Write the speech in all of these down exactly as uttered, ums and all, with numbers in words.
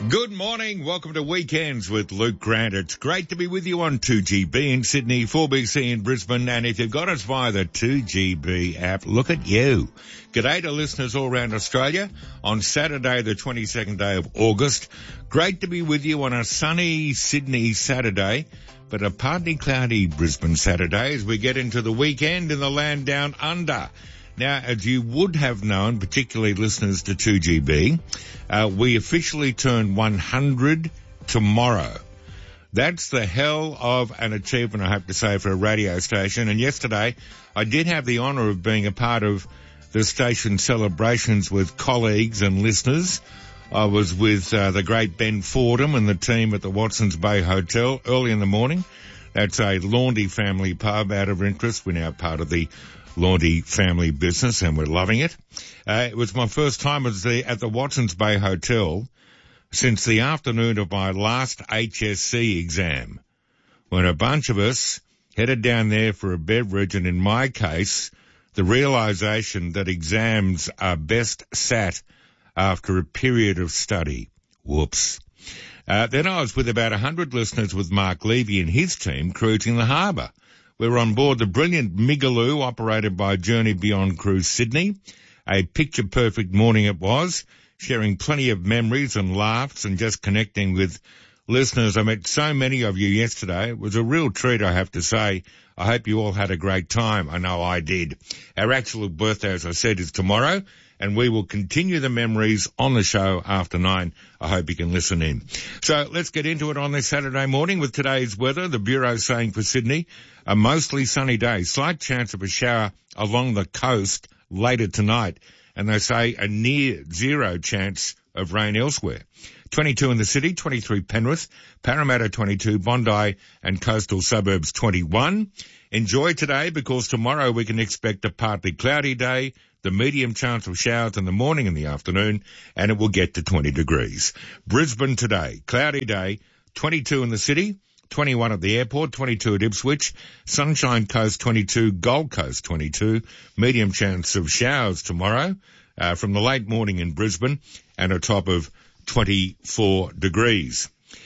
Good morning. Welcome to Weekends with Luke Grant. It's great to be with you on two G B in Sydney, four B C in Brisbane, and if you've got us via the two G B app, look at you. G'day to listeners all around Australia on Saturday, the twenty-second day of August. Great to be with you on a sunny Sydney Saturday, but a partly cloudy Brisbane Saturday as we get into the weekend in the land down under. Now, as you would have known, particularly listeners to two G B, uh, we officially turn one hundred tomorrow. That's the hell of an achievement, I have to say, for a radio station. And yesterday, I did have the honour of being a part of the station celebrations with colleagues and listeners. I was with uh, the great Ben Fordham and the team at the Watsons Bay Hotel early in the morning. That's a Laundy family pub out of interest. We're now part of the Laundy family business, and we're loving it. Uh, it was my first time at the, at the Watsons Bay Hotel since the afternoon of my last H S C exam, when a bunch of us headed down there for a beverage, and in my case, the realization that exams are best sat after a period of study. Whoops. Uh, then I was with about one hundred listeners with Mark Levy and his team cruising the harbour. We were on board the brilliant Migaloo, operated by Journey Beyond Cruise Sydney. A picture-perfect morning it was, sharing plenty of memories and laughs and just connecting with listeners. I met so many of you yesterday. It was a real treat, I have to say. I hope you all had a great time. I know I did. Our actual birthday, as I said, is tomorrow, and we will continue the memories on the show after nine. I hope you can listen in. So let's get into it on this Saturday morning with today's weather. The Bureau saying for Sydney, a mostly sunny day, slight chance of a shower along the coast later tonight, and they say a near zero chance of rain elsewhere. twenty-two in the city, twenty-three Penrith, Parramatta twenty-two, Bondi and coastal suburbs twenty-one. Enjoy today, because tomorrow we can expect a partly cloudy day, the medium chance of showers in the morning and the afternoon, and it will get to twenty degrees. Brisbane today, cloudy day, twenty-two in the city, twenty-one at the airport, twenty-two at Ipswich, Sunshine Coast twenty-two, Gold Coast twenty-two, medium chance of showers tomorrow uh, from the late morning in Brisbane, and a top of twenty-four degrees.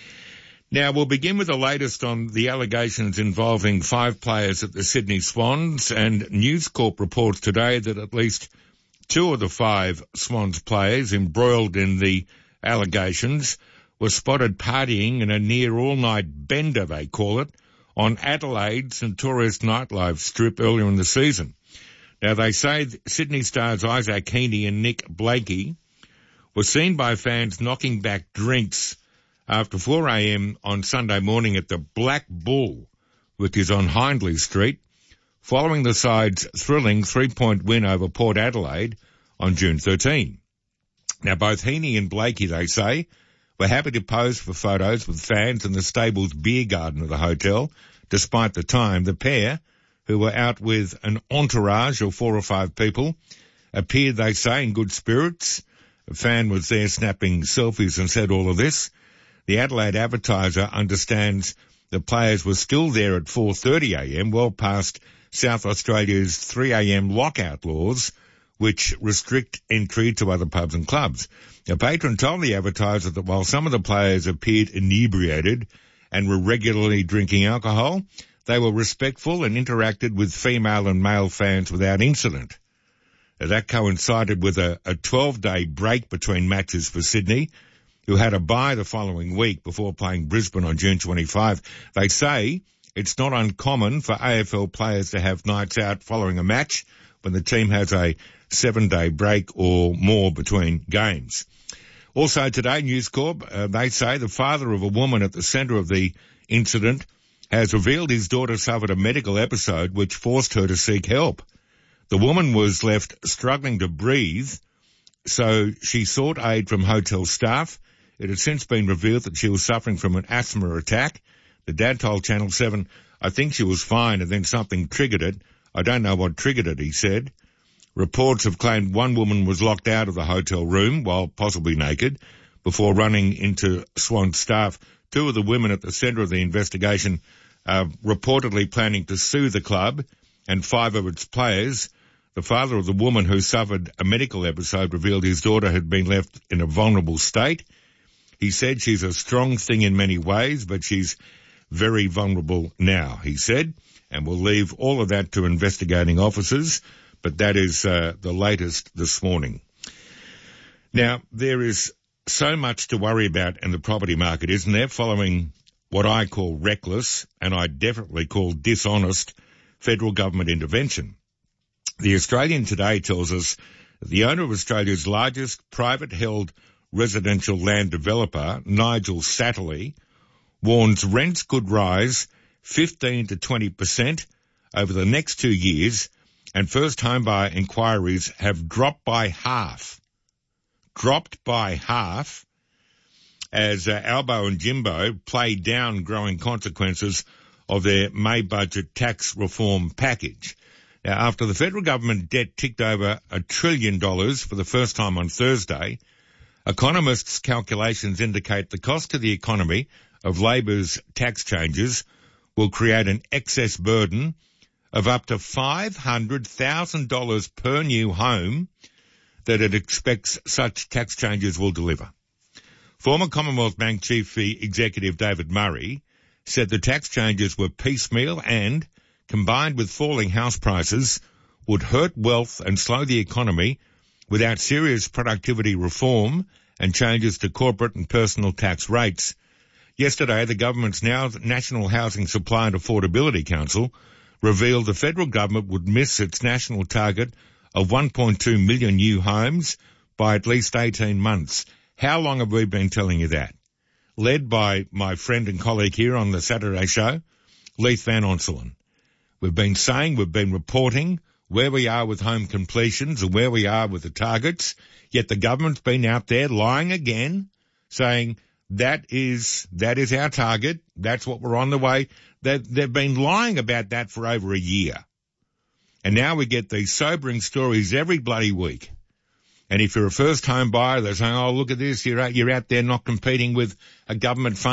Now, we'll begin with the latest on the allegations involving five players at the Sydney Swans, and News Corp reports today that at least two of the five Swans players embroiled in the allegations were spotted partying in a near all-night bender, they call it, on Adelaide's notorious nightlife strip earlier in the season. Now, they say Sydney stars Isaac Heaney and Nick Blakey were seen by fans knocking back drinks after four a.m. on Sunday morning at the Black Bull, which is on Hindley Street, following the side's thrilling three-point win over Port Adelaide on June thirteenth. Now, both Heaney and Blakey, they say, were happy to pose for photos with fans in the stable's beer garden of the hotel, despite the time. The pair, who were out with an entourage of four or five people, appeared, they say, in good spirits. A fan was there snapping selfies and said all of this. The Adelaide Advertiser understands the players were still there at four thirty a.m., well past South Australia's three a.m. lockout laws, which restrict entry to other pubs and clubs. A patron told the Advertiser that while some of the players appeared inebriated and were regularly drinking alcohol, they were respectful and interacted with female and male fans without incident. That coincided with a, a twelve-day break between matches for Sydney, who had a bye the following week before playing Brisbane on June twenty-fifth. They say it's not uncommon for A F L players to have nights out following a match when the team has a seven-day break or more between games. Also today, News Corp, uh, they say the father of a woman at the centre of the incident has revealed his daughter suffered a medical episode which forced her to seek help. The woman was left struggling to breathe, so she sought aid from hotel staff. It has since been revealed that she was suffering from an asthma attack. The dad told Channel seven, I think she was fine and then something triggered it. I don't know what triggered it, he said. Reports have claimed one woman was locked out of the hotel room, while possibly naked, before running into Swan staff. Two of the women at the centre of the investigation are reportedly planning to sue the club and five of its players. The father of the woman who suffered a medical episode revealed his daughter had been left in a vulnerable state. He said she's a strong thing in many ways, but she's very vulnerable now, he said, and we'll leave all of that to investigating officers, but that is uh, the latest this morning. Now, there is so much to worry about in the property market, isn't there, following what I call reckless, and I definitely call dishonest, federal government intervention. The Australian today tells us that the owner of Australia's largest private-held residential land developer, Nigel Satterley, warns rents could rise fifteen to twenty percent over the next two years, and first homebuyer inquiries have dropped by half. Dropped by half as uh, Albo and Jimbo play down growing consequences of their May budget tax reform package. Now, after the federal government debt ticked over a trillion dollars for the first time on Thursday, economists' calculations indicate the cost to the economy of Labor's tax changes will create an excess burden of up to five hundred thousand dollars per new home that it expects such tax changes will deliver. Former Commonwealth Bank Chief Executive David Murray said the tax changes were piecemeal and, combined with falling house prices, would hurt wealth and slow the economy without serious productivity reform and changes to corporate and personal tax rates. Yesterday, the government's now National Housing Supply and Affordability Council revealed the federal government would miss its national target of one point two million new homes by at least eighteen months. How long have we been telling you that? Led by my friend and colleague here on the Saturday show, Leith Van Onselen. We've been saying, we've been reporting where we are with home completions and where we are with the targets, yet the government's been out there lying again, saying that is that is our target, that's what we're on the way. They've, they've been lying about that for over a year. And now we get these sobering stories every bloody week. And if you're a first home buyer, they're saying, oh, look at this, you're out, you're out there not competing with a government fund.